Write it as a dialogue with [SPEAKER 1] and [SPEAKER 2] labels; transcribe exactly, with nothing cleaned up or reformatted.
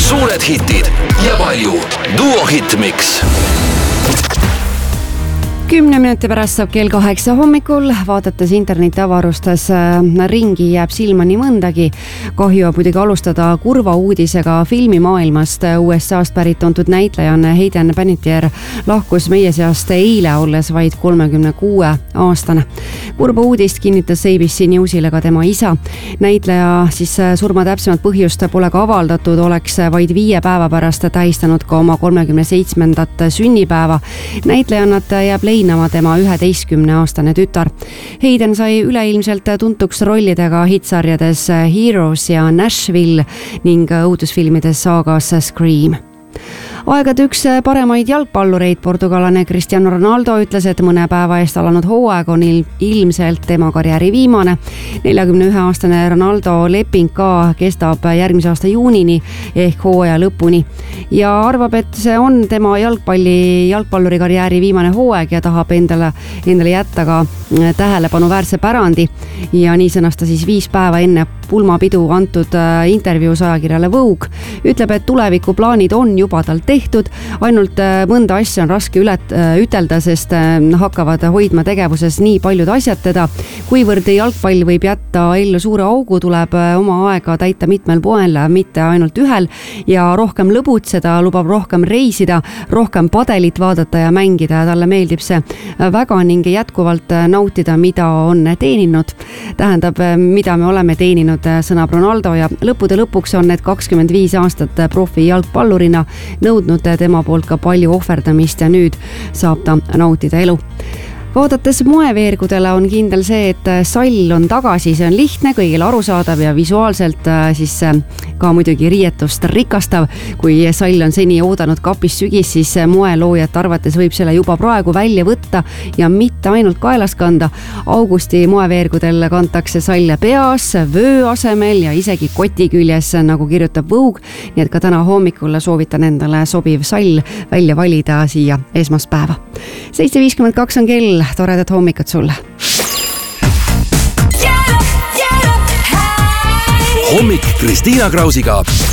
[SPEAKER 1] suured hitid ja palju Duo Hitmix.
[SPEAKER 2] Kümne minuti pärast saab kell kaheksa hommikul, vaadates interneti avarustes ringi jääb silma nii mõndagi. Kahju on muidugi alustada kurva uudisega filmimaailmast. U S A-st pärit tuntud näitlejanne Hayden Panettiere lahkus meie seast eile, olles vaid kolmekümne kuue aastane. Kurva uudist kinnitas A B C Newsile ka tema isa. Näitleja siis surma täpsemat põhjust pole ka avaldatud, oleks vaid viie päeva pärast tähistanud ka oma kolmekümne seitsmendat sünnipäeva. Näitlejannat jääb leidma tema üheteistkümne aastane tütar. Hayden sai üleilmselt tuntuks rollidega hitsarjades Heroes ja Nashville ning õudusfilmides saagas Scream. Aegade üks paremaid jalgpallureid, portugalane Cristiano Ronaldo ütles, et mõne päeva eest alanud hooaeg on ilmselt tema karjääri viimane. neljakümne ühe aastane Ronaldo leping ka kestab järgmise aasta juunini ehk hooaja lõpuni ja arvab, et see on tema jalgpalli, jalgpalluri karjääri viimane hooaeg ja tahab endale, endale jätta ka tähelepanuväärse pärandi ja nii sõnasta siis viis päeva enne pulmapidu antud intervjuus ajakirjale Vogue. Ütleb, et tulevikuplaanid on juba tal tehtud, ainult mõnda asja on raske ület, ütelda, sest hakkavad hoidma tegevuses nii paljud asjad teda. Kuivõrd jalgpall võib jätta ellu suure augu, tuleb oma aega täita mitmel poel, mitte ainult ühel ja rohkem lõbutseda, lubab rohkem reisida, rohkem padelit vaadata ja mängida ja talle meeldib see väga ning jätkuvalt nautida, mida on teeninud. Tähendab, mida me oleme teeninud, sõnab Ronaldo ja lõppude lõpuks on need kakskümmend viis aastat profi jalgpallurina nõudnud tema poolt ka palju ohverdamist ja nüüd saab ta nautida elu. Vaadates moeveergudele on kindel see, et sall on tagasi, see on lihtne, kõigile arusaadav ja visuaalselt siis ka muidugi riietust rikastav. Kui sall on seni oodanud kapis sügis, siis moeloojate arvates võib selle juba praegu välja võtta ja mitte ainult kaelas kanda. Augusti moeveergudel kantakse salle peas, vöö asemel ja isegi koti küljes, nagu kirjutab Vogue. Nii et ka täna hommikul soovitan endale sobiv sall välja valida siia esmaspäeva. seitse viiskümmend kaks on kell. Toredat hommikut sulle.
[SPEAKER 1] Hommik Kristiina Krausiga.